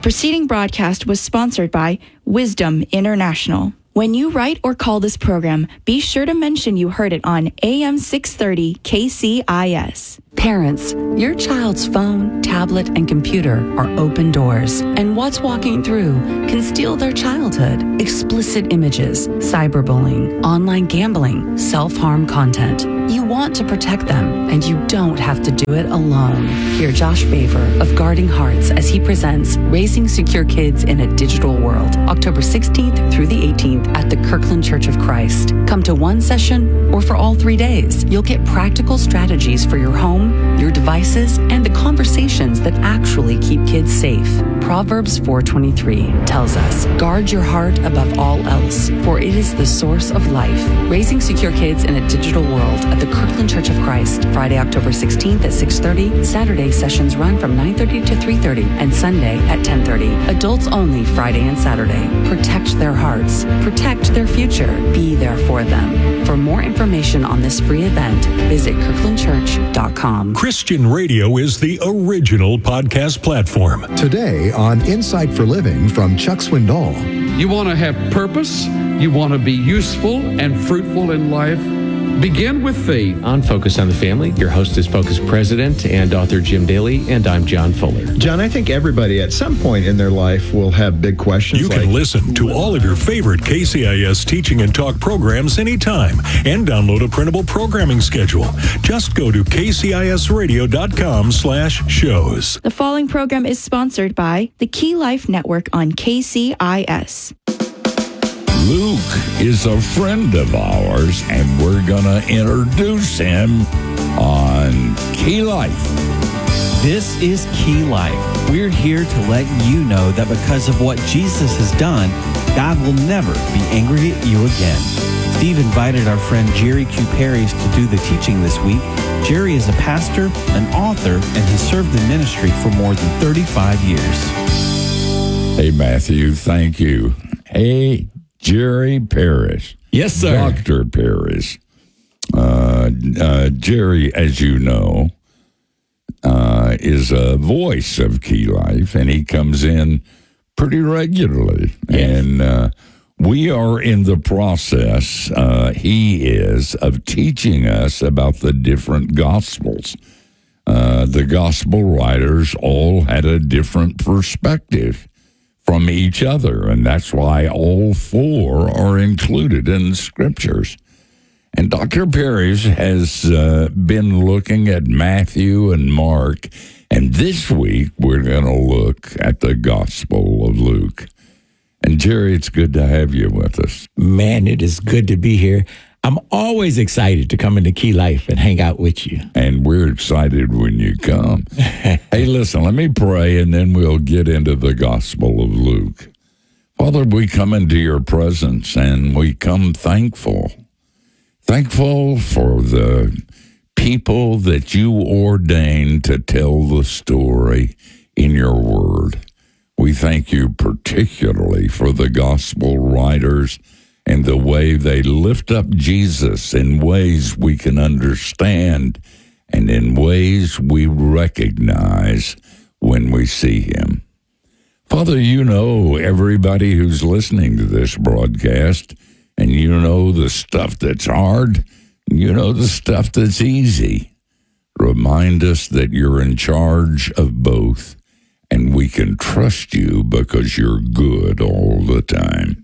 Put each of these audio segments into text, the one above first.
preceding broadcast was sponsored by Wisdom International. When you write or call this program, be sure to mention you heard it on AM 630 KCIS. Parents, your child's phone, tablet, and computer are open doors, and what's walking through can steal their childhood. Explicit images, cyberbullying, online gambling, self-harm content. You want to protect them, and you don't have to do it alone. Hear Josh Baver of Guarding Hearts as he presents Raising Secure Kids in a Digital World, October 16th through the 18th at the Kirkland Church of Christ. Come to one session or for all 3 days. You'll get practical strategies for your home, your devices, and the conversations that actually keep kids safe. Proverbs 4:23 tells us, guard your heart above all else, for it is the source of life. Raising Secure Kids in a Digital World at the Kirkland Church of Christ, Friday, October 16th at 6:30. Saturday sessions run from 9:30 to 3:30, and Sunday at 10:30. Adults only Friday and Saturday. Protect their hearts. Protect their future. Be there for them. For more information on this free event, visit kirklandchurch.com. Christian radio is the original podcast platform. Today on Insight for Living from Chuck Swindoll. You want to have purpose, you want to be useful and fruitful in life, begin with faith. On Focus on the Family, your host is Focus President and author Jim Daly, and I'm John Fuller. John, I think everybody at some point in their life will have big questions. You can listen to all of your favorite KCIS teaching and talk programs anytime and download a printable programming schedule. Just go to kcisradio.com/shows. The following program is sponsored by the Key Life Network on KCIS. Luke is a friend of ours, and we're going to introduce him on Key Life. This is Key Life. We're here to let you know that because of what Jesus has done, God will never be angry at you again. Steve invited our friend Jerry Q. Parrish to do the teaching this week. Jerry is a pastor, an author, and has served in ministry for more than 35 years. Hey, Matthew, thank you. Hey, Jerry Parrish. Yes, sir. Dr. Parrish. Jerry, as you know, is a voice of Key Life, and he comes in pretty regularly. Yes. And we are in the process, he is, of teaching us about the different Gospels. The Gospel writers all had a different perspective from each other, and that's why all four are included in the Scriptures. And Dr. Parrish has been looking at Matthew and Mark, and this week we're going to look at the Gospel of Luke. And Jerry, it's good to have you with us. Man, it is good to be here. I'm always excited to come into Key Life and hang out with you. And we're excited when you come. Hey, listen, let me pray, and then we'll get into the Gospel of Luke. Father, we come into your presence, and we come thankful. Thankful for the people that you ordained to tell the story in your word. We thank you particularly for the gospel writers and the way they lift up Jesus in ways we can understand and in ways we recognize when we see him. Father, you know everybody who's listening to this broadcast, and you know the stuff that's hard, you know the stuff that's easy. Remind us that you're in charge of both, and we can trust you because you're good all the time.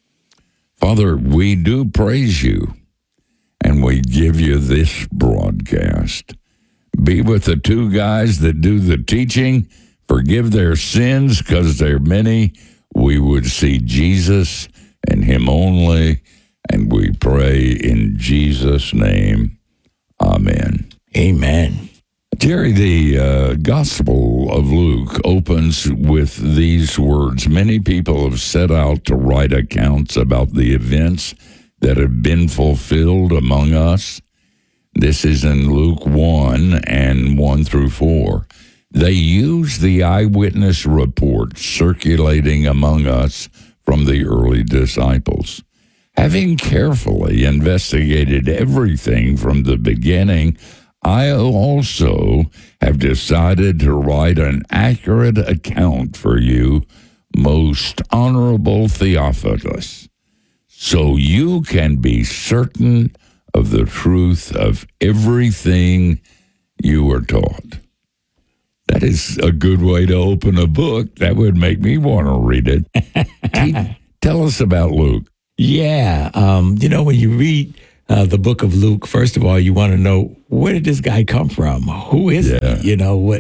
Father, we do praise you, and we give you this broadcast. Be with the two guys that do the teaching. Forgive their sins, because they're many. We would see Jesus and him only, and we pray in Jesus' name. Amen. Amen. Jerry, the Gospel of Luke opens with these words. Many people have set out to write accounts about the events that have been fulfilled among us. This is in Luke 1 and 1 through 4. They use the eyewitness reports circulating among us from the early disciples. Having carefully investigated everything from the beginning, I also have decided to write an accurate account for you, most honorable Theophilus, so you can be certain of the truth of everything you were taught. That is a good way to open a book. That would make me want to read it. Tell us about Luke. Yeah. When you read the book of Luke, first of all, you want to know, where did this guy come from? Who is he?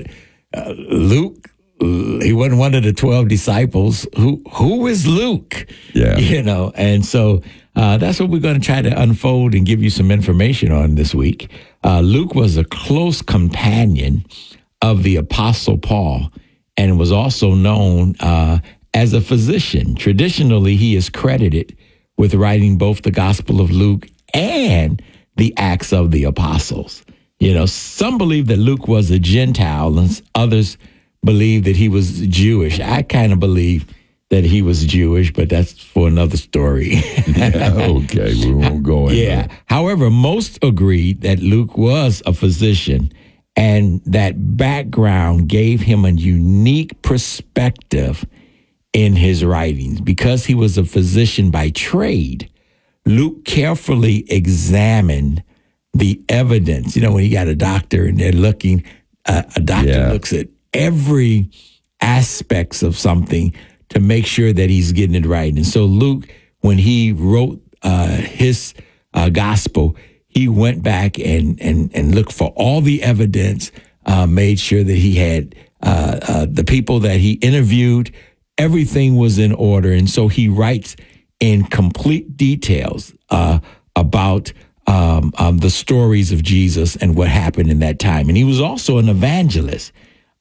Luke, he wasn't one of the 12 disciples. Who is Luke? Yeah. And so that's what we're going to try to unfold and give you some information on this week. Luke was a close companion of the Apostle Paul and was also known as a physician. Traditionally, he is credited with writing both the Gospel of Luke and the Acts of the Apostles. Some believe that Luke was a Gentile and others believe that he was Jewish. I kind of believe that he was Jewish, but that's for another story. Okay, we won't go into that. However, most agreed that Luke was a physician, and that background gave him a unique perspective in his writings. Because he was a physician by trade, Luke carefully examined the evidence. When you got a doctor and they're looking, a doctor looks at every aspects of something to make sure that he's getting it right. And so Luke, when he wrote his gospel, he went back and looked for all the evidence, made sure that he had the people that he interviewed, everything was in order. And so he writes in complete details about the stories of Jesus and what happened in that time. And he was also an evangelist.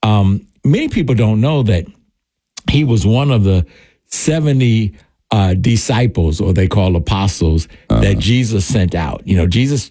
Many people don't know that he was one of the 70 disciples, or they call apostles, that Jesus sent out. Jesus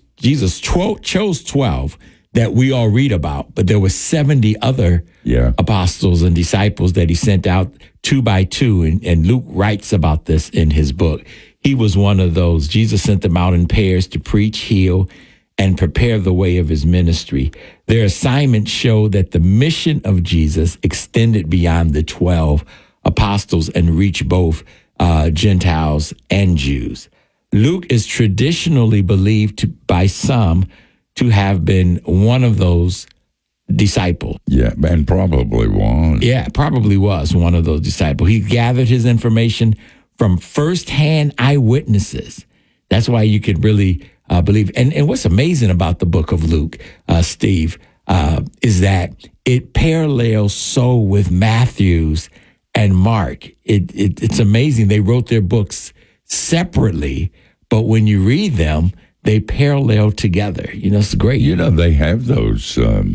chose 12 that we all read about, but there were 70 other apostles and disciples that he sent out 2 by 2, and Luke writes about this in his book. He was one of those. Jesus sent them out in pairs to preach, heal, and prepare the way of his ministry. Their assignment showed that the mission of Jesus extended beyond the 12 apostles and reached both Gentiles and Jews. Luke is traditionally believed by some to have been one of those disciples. Yeah, and probably was. Yeah, probably was one of those disciples. He gathered his information from firsthand eyewitnesses. That's why you could really believe. And what's amazing about the book of Luke, Steve, is that it parallels so with Matthew's and Mark. It's amazing. They wrote their books separately, but when you read them, they parallel together. It's great. They have those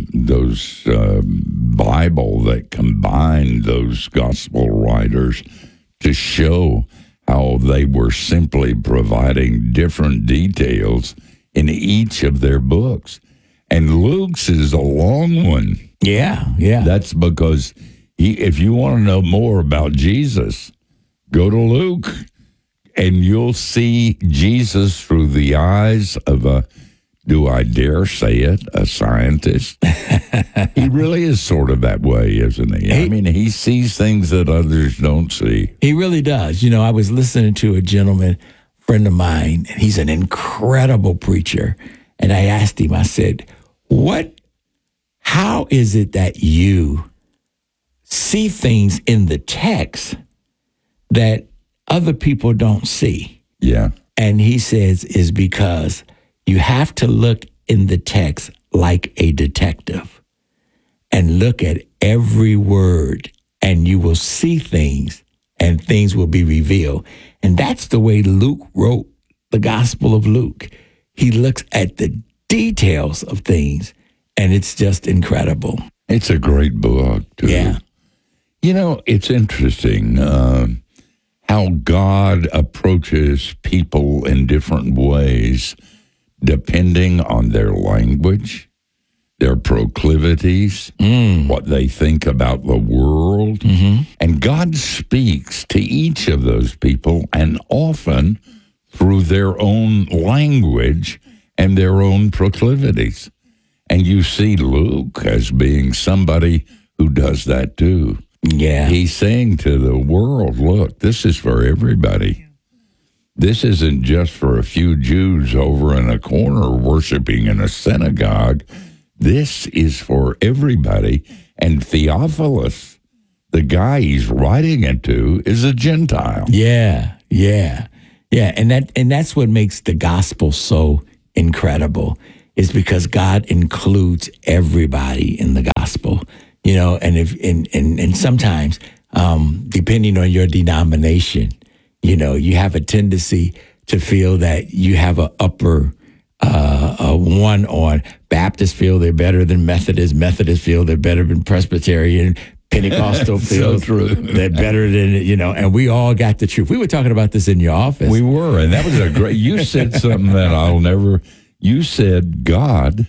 Bible that combine those gospel writers to show how they were simply providing different details in each of their books. And Luke's is a long one. Yeah. That's because if you want to know more about Jesus, go to Luke, and you'll see Jesus through the eyes of do I dare say it, a scientist. He really is sort of that way, isn't he? I mean, he sees things that others don't see. He really does. I was listening to a gentleman, friend of mine, and he's an incredible preacher. And I asked him, I said, how is it that you see things in the text that other people don't see? Yeah. And he says, is because you have to look in the text like a detective and look at every word, and you will see things and things will be revealed. And that's the way Luke wrote the Gospel of Luke. He looks at the details of things, and it's just incredible. It's a great book, too. Yeah. It's interesting how God approaches people in different ways depending on their language, their proclivities, what they think about the world. Mm-hmm. And God speaks to each of those people, and often through their own language and their own proclivities. And you see Luke as being somebody who does that too. Yeah. He's saying to the world, look, this is for everybody. This isn't just for a few Jews over in a corner worshiping in a synagogue. This is for everybody. And Theophilus, the guy he's writing it to, is a Gentile. Yeah. And that's what makes the gospel so incredible, is because God includes everybody in the gospel. You know, and and sometimes, depending on your denomination, you know, you have a tendency to feel that you have a upper one on. Baptists feel they're better than Methodists. Methodists feel they're better than Presbyterian. Pentecostal feels they're better than, you know, and we all got the truth. We were talking about this in your office. We were, and that was a great, you said something that I'll never, you said God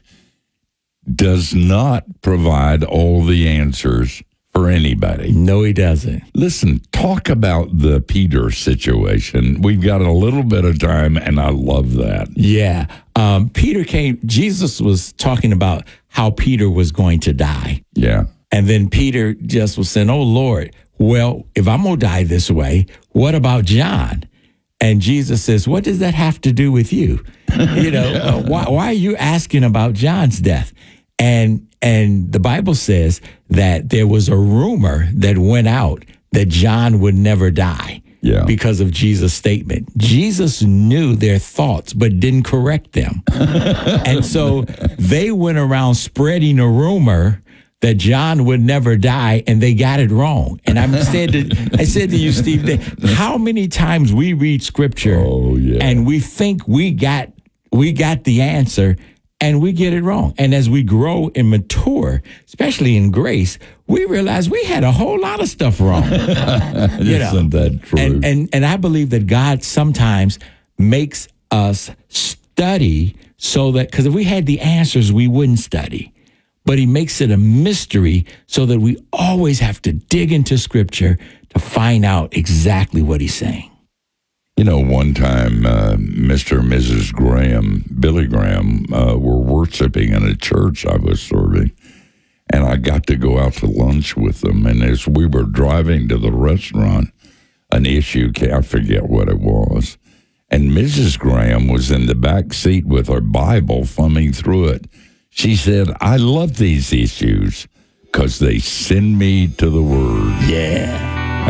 does not provide all the answers for anybody. No, he doesn't. Listen, talk about the Peter situation. We've got a little bit of time, and I love that. Yeah. Peter came, Jesus was talking about how Peter was going to die. Yeah. And then Peter just was saying, oh, Lord, well, if I'm going to die this way, what about John? And Jesus says, what does that have to do with you? You know, why are you asking about John's death? And the Bible says that there was a rumor that went out that John would never die because of Jesus' statement. Jesus knew their thoughts, but didn't correct them. And so they went around spreading a rumor that John would never die, and they got it wrong. And I said to you, Steve, how many times we read Scripture and we think we got the answer, and we get it wrong. And as we grow and mature, especially in grace, we realize we had a whole lot of stuff wrong. Isn't that true? And I believe that God sometimes makes us study so that, because if we had the answers, we wouldn't study. But he makes it a mystery so that we always have to dig into Scripture to find out exactly what he's saying. You know, one time, Mr. and Mrs. Graham, Billy Graham, were worshiping in a church I was serving, and I got to go out to lunch with them. And as we were driving to the restaurant, an issue came, I forget what it was, and Mrs. Graham was in the back seat with her Bible, thumbing through it. She said, I love these issues because they send me to the Word. Yeah.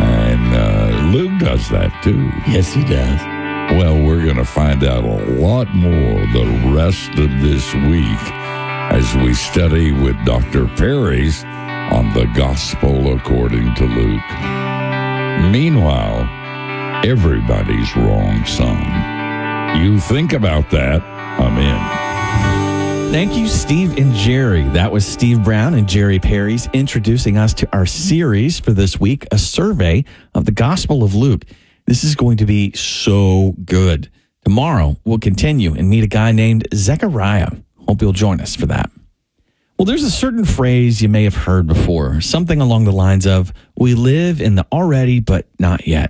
And Luke does that too. Yes, he does. Well, we're going to find out a lot more the rest of this week as we study with Dr. Perry's on the Gospel according to Luke. Meanwhile, everybody's wrong some. You think about that, I'm in. Thank you, Steve and Jerry. That was Steve Brown and Jerry Perry's introducing us to our series for this week, a survey of the Gospel of Luke. This is going to be so good. Tomorrow, we'll continue and meet a guy named Zechariah. Hope you'll join us for that. Well, there's a certain phrase you may have heard before, something along the lines of, we live in the already but not yet.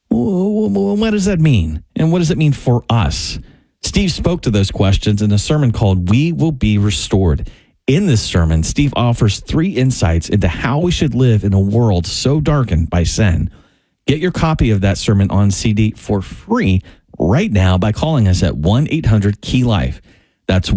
What does that mean? And what does it mean for us? Steve spoke to those questions in a sermon called We Will Be Restored. In this sermon, Steve offers 3 insights into how we should live in a world so darkened by sin. Get your copy of that sermon on CD for free right now by calling us at 1-800-KEY-LIFE. That's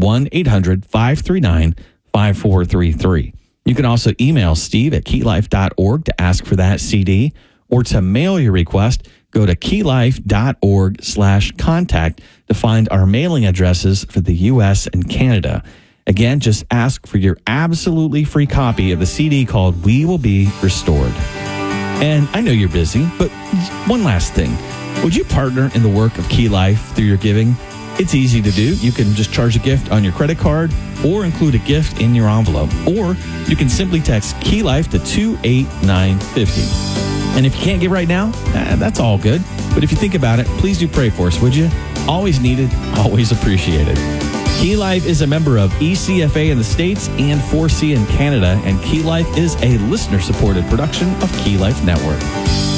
1-800-539-5433. You can also email Steve at keylife.org to ask for that CD, or to mail your request, go to keylife.org/contact to find our mailing addresses for the U.S. and Canada. Again, just ask for your absolutely free copy of the CD called We Will Be Restored. And I know you're busy, but one last thing. Would you partner in the work of Key Life through your giving? It's easy to do. You can just charge a gift on your credit card or include a gift in your envelope. Or you can simply text Key Life to 28950. And if you can't give right now, that's all good. But if you think about it, please do pray for us, would you? Always needed, always appreciated. Key Life is a member of ECFA in the States and 4C in Canada, and Key Life is a listener-supported production of Key Life Network.